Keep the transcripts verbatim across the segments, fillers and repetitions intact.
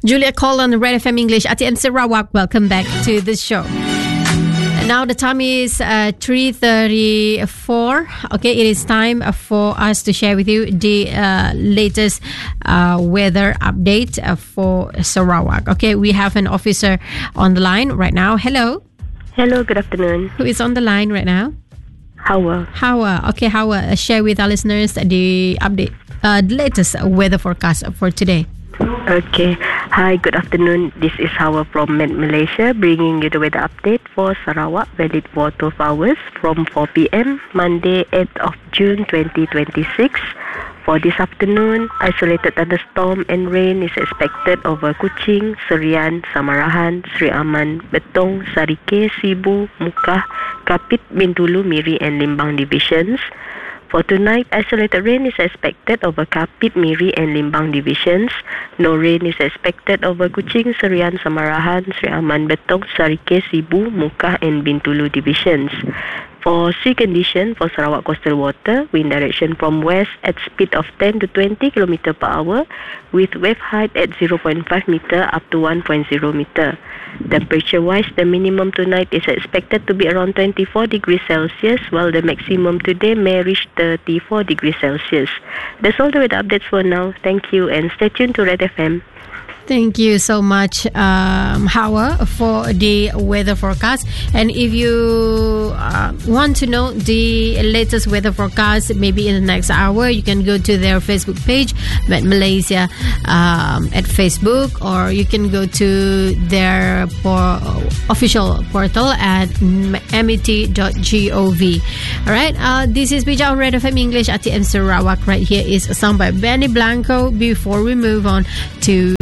Julia Cole on Red F M English. A T M Sarawak, welcome back to the show. Now the time is uh, three thirty-four. Okay, it is time for us to share with you the uh, latest uh, weather update uh, for Sarawak. Okay, we have an officer on the line right now. Hello. Hello, good afternoon. Who is on the line right now? Hawa. Hawa. Okay, Hawa, uh, share with our listeners the update, uh, the latest weather forecast for today. Okay. Hi, good afternoon. This is Hawa from Met Malaysia, bringing you the weather update for Sarawak, valid for twelve hours from four p.m. Monday, eighth of June twenty twenty-six. For this afternoon, isolated thunderstorm and rain is expected over Kuching, Serian, Samarahan, Sri Aman, Betong, Sarike, Sibu, Mukah, Kapit, Bintulu, Miri and Limbang divisions. For tonight, isolated rain is expected over Kapit, Miri and Limbang divisions. No rain is expected over Kuching, Serian, Samarahan, Sri Aman, Betong, Sarike, Sibu, Mukah and Bintulu divisions. For sea condition for Sarawak coastal water, wind direction from west at speed of ten to twenty kilometers per hour with wave height at zero point five meter up to one point zero meter. Temperature-wise, the minimum tonight is expected to be around twenty-four degrees Celsius, while the maximum today may reach thirty-four degrees Celsius. That's all the weather updates for now. Thank you and stay tuned to Red F M. Thank you so much, um, Hawa, for the weather forecast. And if you uh, want to know the latest weather forecast, maybe in the next hour, you can go to their Facebook page, Met Malaysia, um, at Facebook, or you can go to their por- official portal at met dot gov. All right, uh, this is Bija on Red F M English, A T M Sarawak. Right here is a song by Benny Blanco. Before we move on to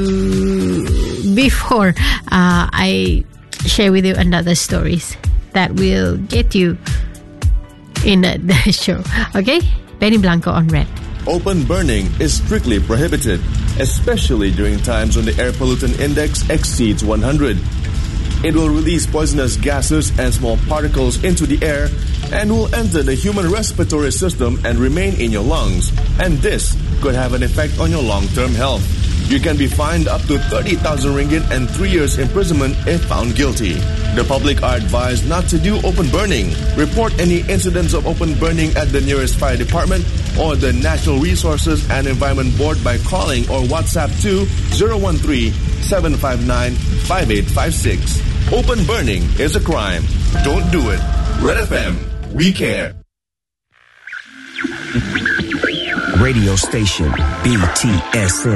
Before uh, I share with you another stories that will get you in the, the show. Okay? Benny Blanco on Red. Open burning is strictly prohibited, especially during times when the air pollutant index exceeds one hundred. It will release poisonous gases and small particles into the air and will enter the human respiratory system and remain in your lungs. And this could have an effect on your long-term health. You can be fined up to thirty thousand ringgit and three years imprisonment if found guilty. The public are advised not to do open burning. Report any incidents of open burning at the nearest fire department or the National Resources and Environment Board by calling or WhatsApp to zero one three, seven five nine, five eight five six. Open burning is a crime. Don't do it. Red F M, we care. Radio station B T S M.